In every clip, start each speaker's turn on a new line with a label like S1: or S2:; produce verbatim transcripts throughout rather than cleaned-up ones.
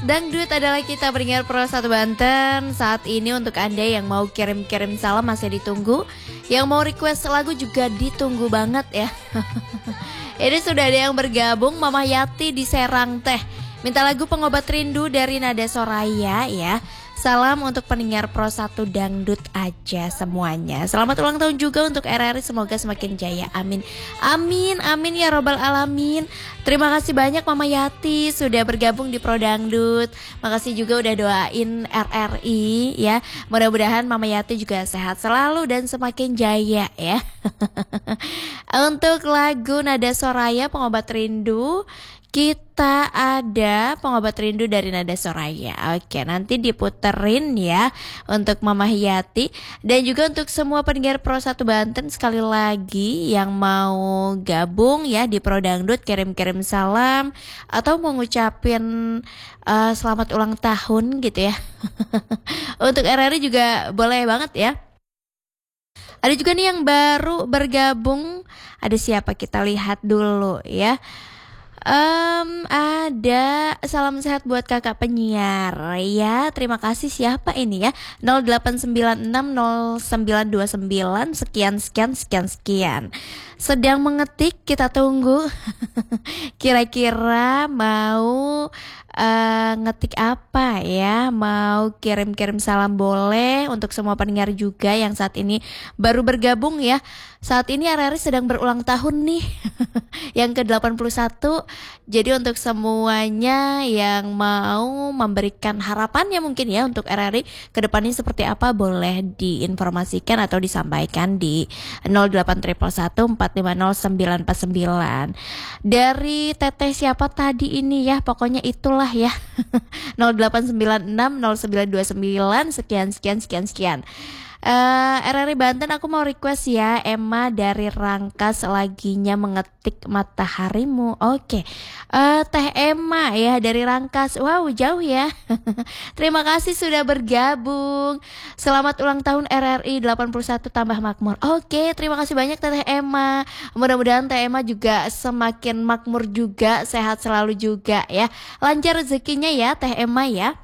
S1: Dangdut adalah kita pendengar Pro satu Banten. Saat ini untuk Anda yang mau kirim-kirim salam masih ditunggu. Yang mau request lagu juga ditunggu banget ya. Ini sudah ada yang bergabung, Mama Yati di Serang Teh. Minta lagu Pengobat Rindu dari Nada Soraya ya. Salam untuk pendengar Pro satu Dangdut aja semuanya. Selamat ulang tahun juga untuk R R I, semoga semakin jaya. Amin. Amin, amin ya robbal alamin. Terima kasih banyak Mama Yati sudah bergabung di Pro Dangdut. Makasih juga udah doain R R I ya. Mudah-mudahan Mama Yati juga sehat selalu dan semakin jaya ya. Untuk lagu Nada Soraya Pengobat Rindu, kita ada Pengobat Rindu dari Nada Soraya. Oke, nanti diputerin ya untuk Mama Yati. Dan juga untuk semua pendengar Pro satu Banten, sekali lagi yang mau gabung ya di Pro Dangdut, kirim-kirim salam atau mau ngucapin uh, selamat ulang tahun gitu ya. Untuk R R I juga boleh banget ya. Ada juga nih yang baru bergabung. Ada siapa? Kita lihat dulu ya. Um, ada salam sehat buat kakak penyiar ya. Terima kasih. Siapa ini ya? nol delapan sembilan enam nol sembilan dua sembilan sekian sekian sekian sekian. Sedang mengetik, kita tunggu. Kira-kira mau uh, ngetik apa ya? Mau kirim-kirim salam boleh. Untuk semua pendengar juga yang saat ini baru bergabung ya. Saat ini R R I sedang berulang tahun nih. Yang ke delapan puluh satu. Jadi untuk semuanya yang mau memberikan harapannya mungkin ya untuk R R I ke depannya seperti apa, boleh diinformasikan atau disampaikan di nol delapan satu satu empat lima nol sembilan empat sembilan. Dari Teteh siapa tadi ini ya, pokoknya itulah ya. nol delapan sembilan enam nol sembilan dua sembilan sekian sekian sekian sekian. Uh, R R I Banten, aku mau request ya Emma dari Rangkas laginya mengetik Mataharimu. Oke, okay. uh, Teh Emma ya dari Rangkas. Wow, jauh ya. Terima kasih sudah bergabung. Selamat ulang tahun R R I delapan puluh satu tambah makmur. Oke, okay, terima kasih banyak Teh Emma. Mudah-mudahan Teh Emma juga semakin makmur juga, sehat selalu juga ya. Lancar rezekinya ya Teh Emma ya.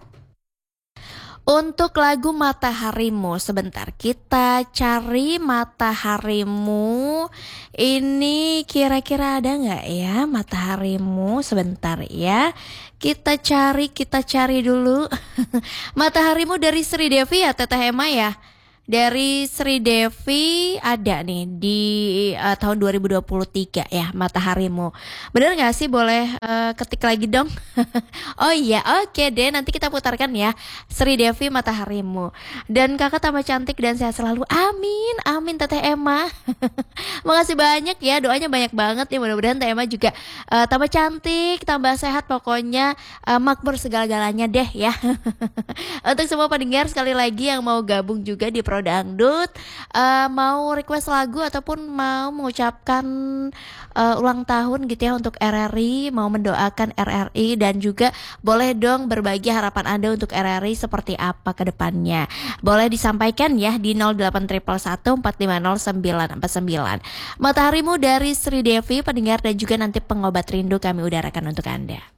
S1: Untuk lagu Mataharimu, sebentar kita cari Mataharimu. Ini kira-kira ada nggak ya Mataharimu? Sebentar ya. Kita cari, kita cari dulu. Mataharimu dari Sri Devi ya Teteh Emma ya. Dari Sri Devi ada nih di uh, tahun dua ribu dua puluh tiga ya Mataharimu. Bener gak sih, boleh uh, ketik lagi dong? Oh iya, oke okay deh, nanti kita putarkan ya Sri Devi Mataharimu. Dan kakak tambah cantik dan sehat selalu. Amin, amin Teteh Emma. Makasih banyak ya, doanya banyak banget ya. Mudah-mudahan Teteh Emma juga uh, tambah cantik, tambah sehat, pokoknya uh, makmur segala-galanya deh ya. Untuk semua pendengar sekali lagi yang mau gabung juga di Pro Dangdut, uh, mau request lagu ataupun mau mengucapkan uh, ulang tahun gitu ya untuk R R I, mau mendoakan R R I, dan juga boleh dong berbagi harapan Anda untuk R R I seperti apa ke depannya. Boleh disampaikan ya di nol delapan satu satu empat lima nol sembilan empat sembilan. Mataharimu dari Sri Devi pendengar, dan juga nanti Pengobat Rindu kami udarakan untuk Anda.